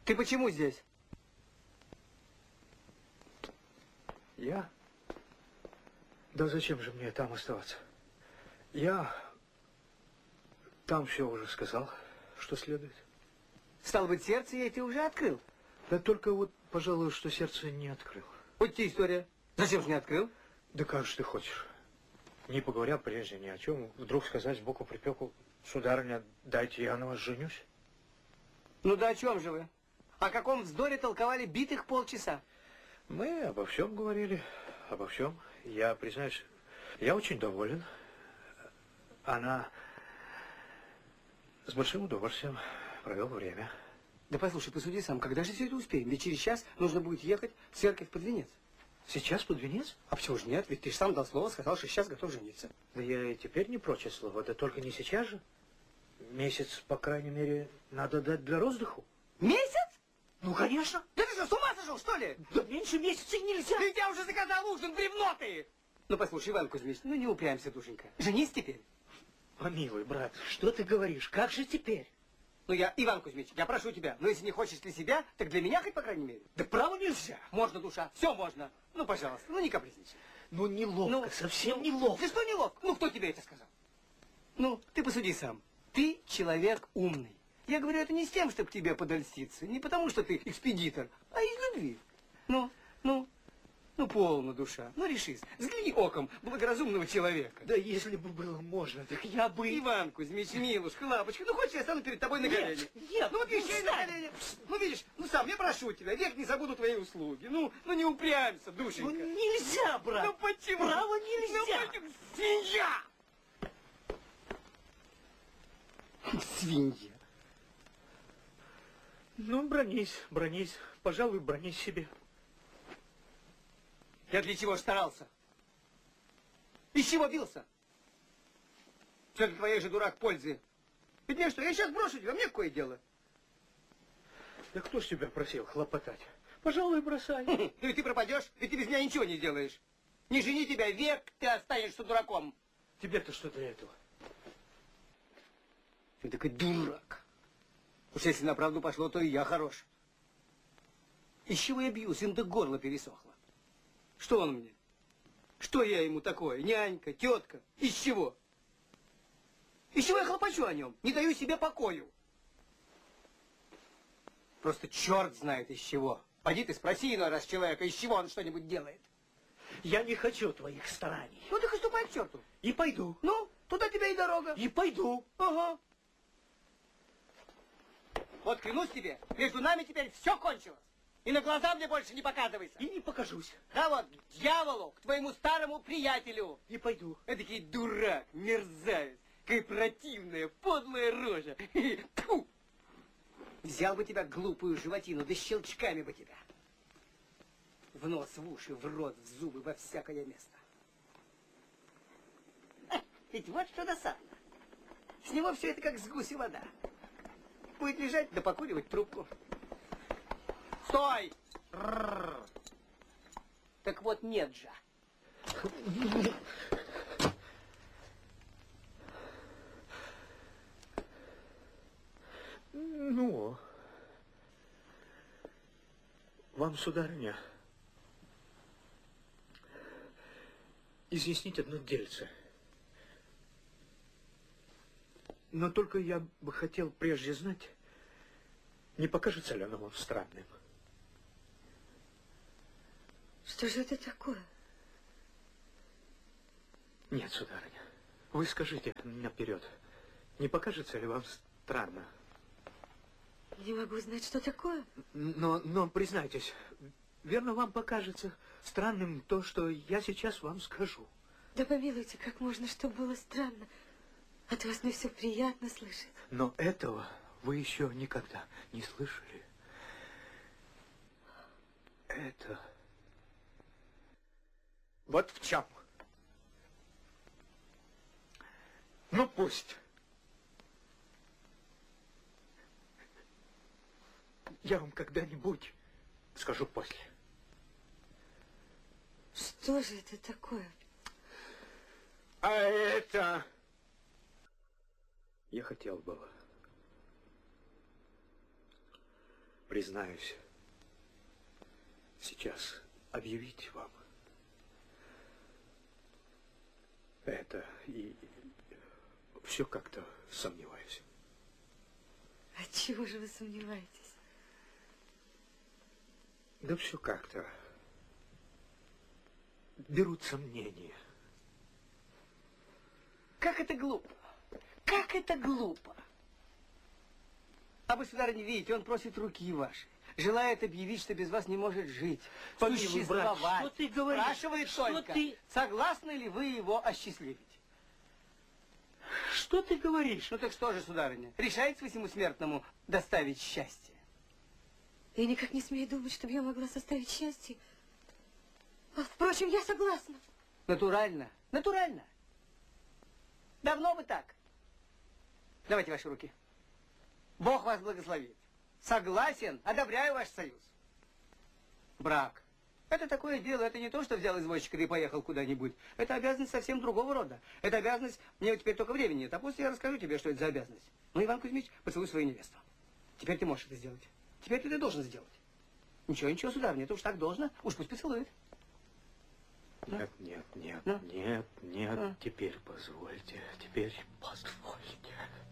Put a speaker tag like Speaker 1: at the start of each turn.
Speaker 1: Ты почему здесь?
Speaker 2: Я? Да зачем же мне там оставаться? Я там все уже сказал, что следует.
Speaker 1: Стало быть, сердце ей ты уже открыл?
Speaker 2: Да только вот, пожалуй, что сердце не открыл.
Speaker 1: Вот тебе история. Зачем же не открыл?
Speaker 2: Да как же ты хочешь? Не поговоря прежде ни о чем, вдруг сказать сбоку припеку: сударыня, дайте я на вас женюсь.
Speaker 1: Ну да о чем же вы? О каком вздоре толковали битых полчаса?
Speaker 2: Мы обо всем говорили, обо всем. Я, признаюсь, я очень доволен. Она с большим удовольствием провел время.
Speaker 1: Да послушай, посуди сам, когда же все это успеем? Ведь через час нужно будет ехать в церковь под венец.
Speaker 2: Сейчас под венец?
Speaker 1: А почему же нет? Ведь ты же сам дал слово, сказал, что сейчас готов жениться.
Speaker 2: Да я и теперь не прочь слова, да только не сейчас же. Месяц, по крайней мере, надо дать для роздыху.
Speaker 1: Месяц?
Speaker 2: Ну, конечно.
Speaker 1: Да ты что, с ума сошел, что ли?
Speaker 2: Да меньше месяца нельзя.
Speaker 1: Ты я уже заказал ужин, бревно ты! Ну, послушай, Иван Кузьмич, ну не упрямься, душенька. Женись теперь.
Speaker 2: Помилуй, брат, что ты говоришь? Как же теперь?
Speaker 1: Ну, Иван Кузьмич, я прошу тебя, но если не хочешь для себя, так для меня хоть, по крайней мере.
Speaker 2: Да право нельзя.
Speaker 1: Можно, душа, все можно. Ну, пожалуйста, ну не капризничай.
Speaker 2: Ну, неловко,
Speaker 1: Ну,
Speaker 2: совсем неловко.
Speaker 1: Ты что неловко? Ну, кто тебе это сказал? Ну, ты посуди сам. Ты человек умный. Я говорю это не с тем, чтобы тебе подольститься, не потому, что ты экспедитор, а из любви. Ну, полно, душа. Ну, решись. Взгляни оком благоразумного человека.
Speaker 2: Да если бы было можно, так я бы...
Speaker 1: Иван Кузьмич, милушка, лапочка, ну хочешь, я стану перед тобой на колени?
Speaker 2: Нет,
Speaker 1: ну вот еще и на колени. Ну, видишь, ну сам, я прошу тебя, век не забуду твои услуги. Ну не упрямься, душенька.
Speaker 2: Ну нельзя, брат.
Speaker 1: Ну почему?
Speaker 2: Право нельзя.
Speaker 1: Ну почему? Свинья! Свинья.
Speaker 2: Ну, бронись. Пожалуй, бронись себе.
Speaker 1: Я для чего ж старался? Из чего бился? Все для твоей же, дурак, пользы. Ведь мне что, я сейчас брошу тебя, мне какое дело?
Speaker 2: Да кто ж тебя просил хлопотать? Пожалуй, бросай.
Speaker 1: Ну и ты пропадешь, ведь ты без меня ничего не сделаешь. Не жени тебя, век ты останешься дураком.
Speaker 2: Тебе-то что до этого?
Speaker 1: Ты такой дурак. Уж если на правду пошло, то и я хорош. Из чего я бьюсь? Им до горла пересохло. Что он мне? Что я ему такое? Нянька, тетка? Из чего? Из чего я хлопочу о нем? Не даю себе покою. Просто черт знает из чего. Пойди ты спроси иной раз человека, из чего он что-нибудь делает.
Speaker 2: Я не хочу твоих стараний.
Speaker 1: Ну так и ступай к черту.
Speaker 2: И пойду.
Speaker 1: Ну, туда тебе и дорога.
Speaker 2: И пойду.
Speaker 1: Ага. Вот клянусь тебе, между нами теперь все кончилось. И на глаза мне больше не показывайся.
Speaker 2: И не покажусь.
Speaker 1: Да вот, к дьяволу, к твоему старому приятелю.
Speaker 2: И пойду.
Speaker 1: Эдакий дурак, мерзавец, какая противная, подлая рожа. Тьфу! Взял бы тебя, глупую животину, да щелчками бы тебя. В нос, в уши, в рот, в зубы, во всякое место. Ведь вот что досадно. С него все это как с гуся вода. Будет лежать да покуривать трубку. Стой! Так вот нет же.
Speaker 2: Ну, вам, сударыня, изъяснить одно дельце. Но только я бы хотел прежде знать, не покажется ли оно вам странным.
Speaker 3: Что же это такое?
Speaker 2: Нет, сударыня, вы скажите наперед, не покажется ли вам странно?
Speaker 3: Не могу знать, что такое.
Speaker 2: Но признайтесь, верно, вам покажется странным то, что я сейчас вам скажу.
Speaker 3: Да помилуйте, как можно, чтобы было странно. От вас мне все приятно слышать.
Speaker 2: Но этого вы еще никогда не слышали. Это... Вот в чем. Ну, пусть. Я вам когда-нибудь скажу после.
Speaker 3: Что же это такое?
Speaker 2: А это... Я хотел было признаюсь, сейчас объявить вам это и все как-то сомневаюсь.
Speaker 3: Отчего же вы сомневаетесь?
Speaker 2: Да все как-то берут сомнения.
Speaker 1: Как это глупо! Как это глупо! А вы, сударыня, видите, он просит руки вашей. Желает объявить, что без вас не может жить,
Speaker 2: Помилуй, брат,
Speaker 1: существовать.
Speaker 2: что ты говоришь?
Speaker 1: Спрашивает
Speaker 2: Что
Speaker 1: только,
Speaker 2: ты-
Speaker 1: согласны ли вы его осчастливить?
Speaker 2: Что ты говоришь?
Speaker 1: Ну так что же, сударыня, решается всему смертному доставить счастье?
Speaker 3: Я никак не смею думать, чтобы я могла составить счастье. А, впрочем, я согласна.
Speaker 1: Натурально, натурально. Давно бы так. Давайте ваши руки. Бог вас благословит. Согласен, одобряю ваш союз. Брак. Это такое дело, это не то, что взял извозчика и поехал куда-нибудь. Это обязанность совсем другого рода. Это обязанность, мне теперь только времени нет, а после я расскажу тебе, что это за обязанность. Ну, Иван Кузьмич, поцелуй свою невесту. Теперь ты можешь это сделать. Теперь ты это должен сделать. Ничего, ничего, сударыня, это уж так должно. Уж пусть поцелует.
Speaker 2: Нет, нет, нет,
Speaker 1: Ну?
Speaker 2: нет, нет,
Speaker 1: А?
Speaker 2: теперь позвольте, теперь позвольте.